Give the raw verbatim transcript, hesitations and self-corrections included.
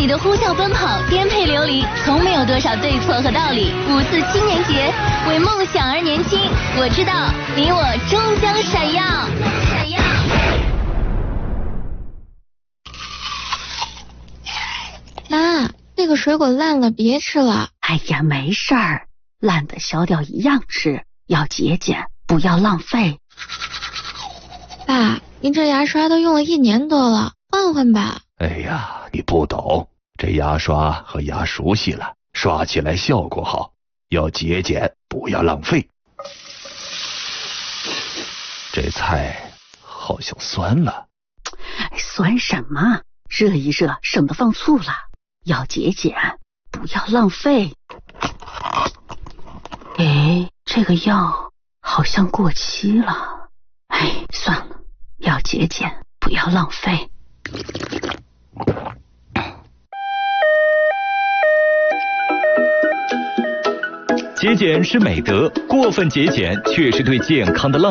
里的呼啸奔跑，颠沛流离，从没有多少对错和道理。五四青年节，为梦想而年轻，我知道你我终将闪耀。闪耀。 妈，那个水果烂了，别吃了。 哎呀，没事儿，烂的小屌一样吃，要节俭，不要浪费。 爸，您这牙刷都用了一年多了，换换吧。 哎呀，你不懂，这牙刷和牙熟悉了，刷起来效果好，要节俭，不要浪费。这菜好像酸了。 酸什么？热一热，省得放醋了。要节俭，不要浪费。哎，这个药好像过期了。哎，算了，要节俭，不要浪费。 节俭是美德，过分节俭却是对健康的浪费。